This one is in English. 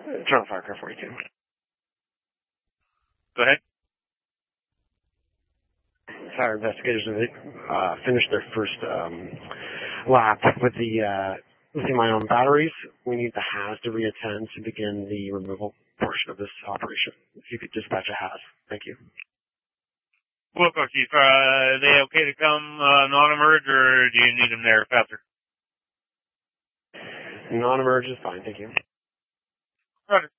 Turn on Firecraft 42. Go ahead. Fire investigators have finished their first lap with the lithium-ion batteries. We need the HAZ to reattend to begin the removal portion of this operation. If you could dispatch a HAZ. Thank you. Wilco, Chief, are they okay to come non-emerge, or do you need them there faster? Non-emerge is fine, thank you. Roger.